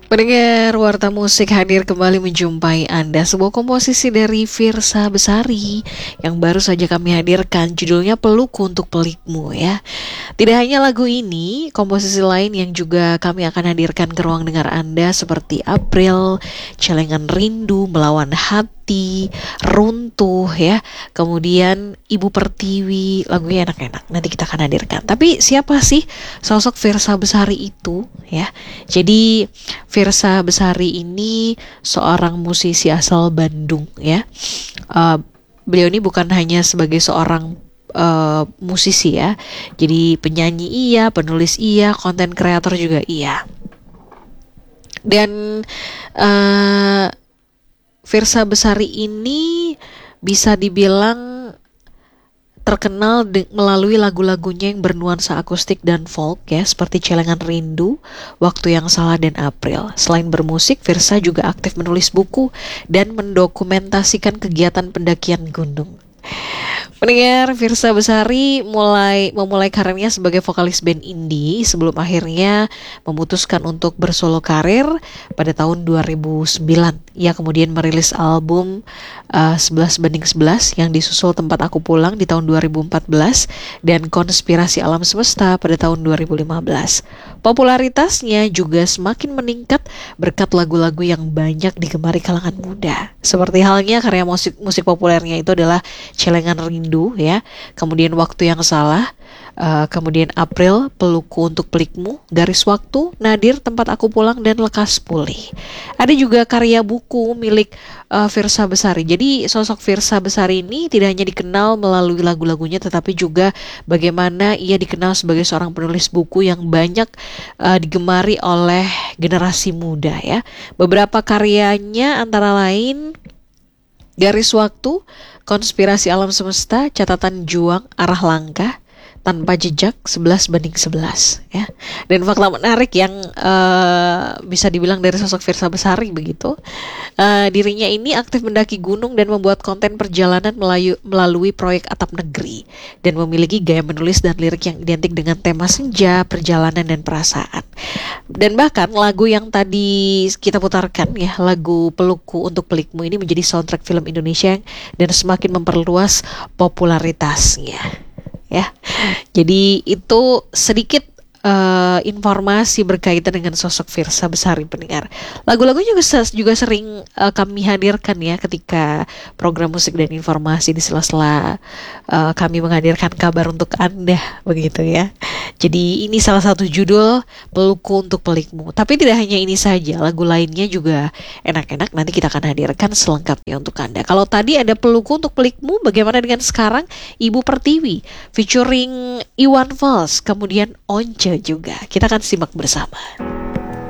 Pendengar Warta Musik hadir kembali menjumpai Anda. Sebuah komposisi dari Firsa Besari yang baru saja kami hadirkan, judulnya Pelukku Untuk Pelikmu ya. Tidak hanya lagu ini, komposisi lain yang juga kami akan hadirkan ke ruang dengar Anda seperti April, Celengan Rindu, Melawan Hati, Runtuh ya. Kemudian Ibu Pertiwi, lagunya enak-enak, nanti kita akan hadirkan. Tapi siapa sih sosok Firsa Besari itu ya? Jadi Firsa Besari ini seorang musisi asal Bandung ya. Beliau ini bukan hanya sebagai seorang musisi ya. Jadi penyanyi iya, penulis iya, konten kreator juga iya. Dan Firsa Besari ini bisa dibilang terkenal melalui lagu-lagunya yang bernuansa akustik dan folk ya, seperti Celengan Rindu, Waktu Yang Salah, dan April. Selain bermusik, Firsa juga aktif menulis buku dan mendokumentasikan kegiatan pendakian gunung. Pendengar, Firsa Besari memulai karirnya sebagai vokalis band indie sebelum akhirnya memutuskan untuk bersolo karir pada tahun 2009. Ia kemudian merilis album 11 banding 11 yang disusul Tempat Aku Pulang di tahun 2014 dan Konspirasi Alam Semesta pada tahun 2015. Popularitasnya juga semakin meningkat berkat lagu-lagu yang banyak digemari kalangan muda. Seperti halnya karya musik populernya itu adalah Celengan Rindu ya, kemudian Waktu Yang Salah, kemudian April, Pelukku Untuk Pelikmu, Garis Waktu, Nadir, Tempat Aku Pulang, dan Lekas Pulih. Ada juga karya buku milik Firsa Besari. Jadi sosok Firsa Besari ini tidak hanya dikenal melalui lagu-lagunya, tetapi juga bagaimana ia dikenal sebagai seorang penulis buku yang banyak digemari oleh generasi muda ya. Beberapa karyanya antara lain Garis Waktu, Konspirasi Alam Semesta, Catatan Juang, Arah Langkah, Tanpa Jejak, 11 banding 11 ya. Dan fakta menarik yang bisa dibilang dari sosok Firsa Besari begitu, dirinya ini aktif mendaki gunung dan membuat konten perjalanan melalui proyek Atap Negeri, dan memiliki gaya menulis dan lirik yang identik dengan tema senja, perjalanan, dan perasaan. Dan bahkan lagu yang tadi kita putarkan ya, lagu Pelukku Untuk Pelikmu ini menjadi soundtrack film Indonesia dan semakin memperluas popularitasnya ya. Jadi itu sedikit informasi berkaitan dengan sosok Firsa Besari, pendengar. Lagu-lagu juga sering kami hadirkan ya ketika program musik dan informasi di sela-sela kami menghadirkan kabar untuk Anda begitu ya. Jadi ini salah satu judul Pelukku Untuk Pelikmu. Tapi tidak hanya ini saja, lagu lainnya juga enak-enak, nanti kita akan hadirkan selengkapnya untuk Anda. Kalau tadi ada Pelukku Untuk Pelikmu, bagaimana dengan sekarang Ibu Pertiwi featuring Iwan Fals, kemudian Once juga. Kita akan simak bersama.